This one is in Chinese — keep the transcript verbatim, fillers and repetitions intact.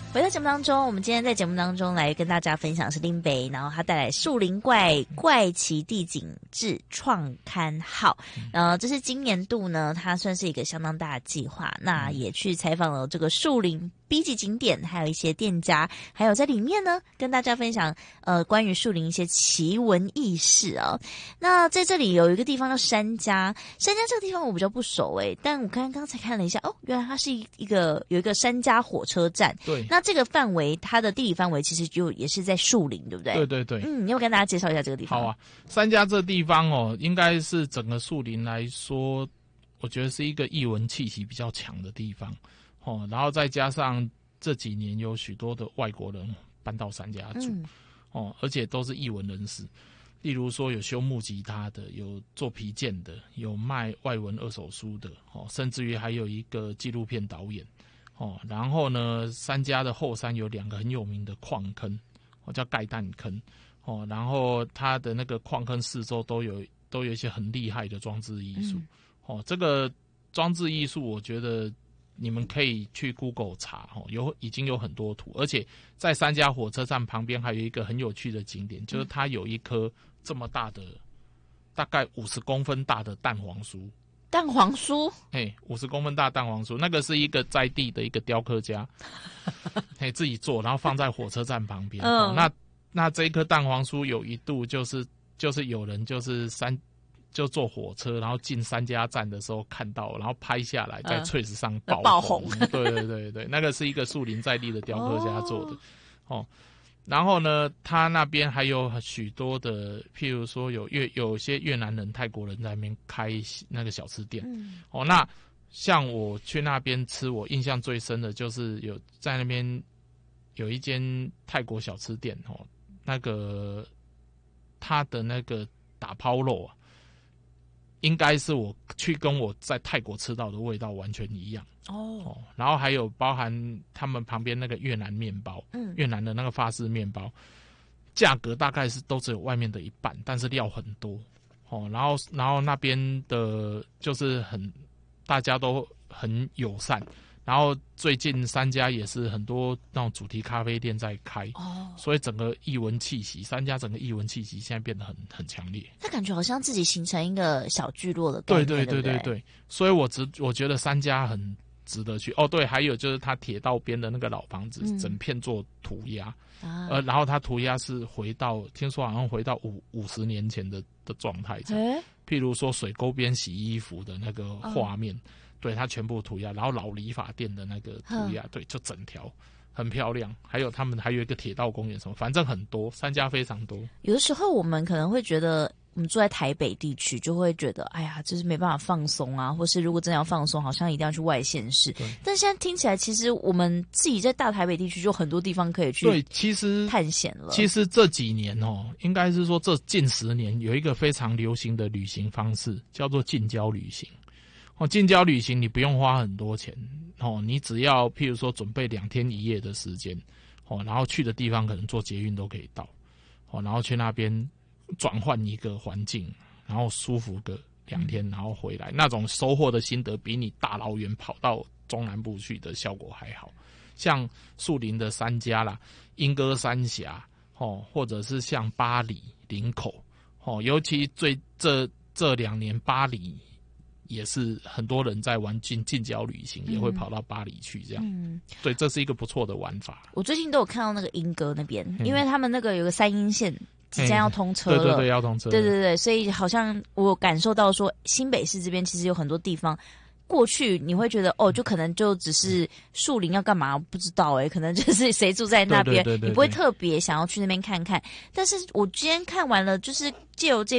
回到节目当中，我们今天在节目当中来跟大家分享的是林北，然后他带来树林怪怪奇地景志创刊号，呃，这是今年度呢，它算是一个相当大的计划，那也去采访了这个树林B级景点，还有一些店家，还有在里面呢跟大家分享呃关于树林一些奇闻异事啊。那在这里有一个地方叫山家，山家这个地方我比较不熟诶、欸，但我刚刚才看了一下，哦，原来它是一个有一个山家火车站， 对， 那这个范围它的地理范围其实就也是在树林，对不对？ 对对对， 嗯，你要跟大家介绍一下这个地方。 好啊，山家这地方哦，应该是整个树林来说，我觉得是一个艺文气息比较强的地方哦。然后再加上这几年有许多的外国人搬到山家住、嗯、哦，而且都是艺文人士，例如说有修木吉他的，有做皮件的，有卖外文二手书的哦，甚至于还有一个纪录片导演哦。然后呢，山家的后山有两个很有名的矿坑，哦，叫盖蛋坑。哦，然后它的那个矿坑四周都有都有一些很厉害的装置艺术、嗯。哦，这个装置艺术，我觉得你们可以去 Google 查，哦，有已经有很多图，而且在山家火车站旁边还有一个很有趣的景点，就是它有一棵这么大的，大概五十公分大的蛋黄酥。 蛋黄酥， 哎，五十公分大蛋黄酥，那个是一个在地的一个雕刻家，哎，自己做，然后放在火车站旁边。嗯，哦，那。那这一棵蛋黄酥有一度就是就是有人就是山就坐火车，然后进山家站的时候看到，然后拍下来在翠石上爆红。呃、爆红对对对对，那个是一个树林在地的雕刻家做的。哦，哦然后呢，他那边还有许多的，譬如说有越有些越南人、泰国人在那边开那个小吃店。嗯、哦，那像我去那边吃，我印象最深的就是有在那边有一间泰国小吃店哦。那个他的那个打抛肉啊，应该是我去跟我在泰国吃到的味道完全一样 oh. 哦。 然后还有包含他们旁边那个越南面包，嗯，越南的那个法式面包，价格大概是都只有外面的一半，但是料很多哦。然后然后那边的就是很大家都很友善。然后最近三家也是很多那种主题咖啡店在开，哦，所以整个艺文气息，三家整个艺文气息现在变得很很强烈。 它感觉好像自己形成一个小聚落的概念， 对对对对对, 对。所以我只我觉得三家很值得去。哦，对，还有就是它铁道边的那个老房子，嗯、整片做涂鸦，啊、呃，然后它涂鸦是回到听说好像回到五五十年前的的状态，譬如说水沟边洗衣服的那个画面。哦对，它全部涂鸦，然后老理发店的那个涂鸦，对，就整条很漂亮。还有他们还有一个铁道公园什么，反正很多，三家非常多。 有的时候我们可能会觉得，我们住在台北地区，就会觉得，哎呀，就是没办法放松啊，或是如果真的要放松，好像一定要去外县市。但现在听起来，其实我们自己在大台北地区就很多地方可以去， 对，其实探险了。 其实这几年哦，应该是说这近十年有一个非常流行的旅行方式，叫做近郊旅行。哦，近郊旅行你不用花很多钱哦，你只要譬如说准备两天一夜的时间哦，然后去的地方可能坐捷运都可以到哦，然后去那边转换一个环境，然后舒服个两天，然后回来，那种收获的心得比你大老远跑到中南部去的效果还好。像树林的三家啦，莺歌三峡哦，或者是像八里、林口哦，尤其最这这两年巴黎。也是很多人在玩近近郊旅行，也会跑到巴黎去这样。嗯，对，这是一个不错的玩法。 我最近都有看到那个莺歌那边，因为他们那个有个三鶯线即将要通车了， 对对对，要通车。 对对对，所以好像我感受到说，新北市这边其实有很多地方。过去你会觉得哦，就可能就只是树林要干嘛不知道哎、欸，可能就是谁住在那边，你不会特别想要去那边看看。但是我今天看完了，就是借由这